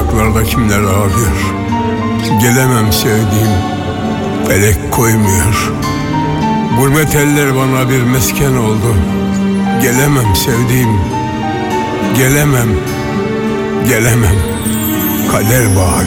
uzaklarda kimler ağlıyor. Gelemem sevdiğim, felek koymuyor. Gurbet eller bana bir mesken oldu. Gelemem sevdiğim, gelemem, gelemem. Kader bağır.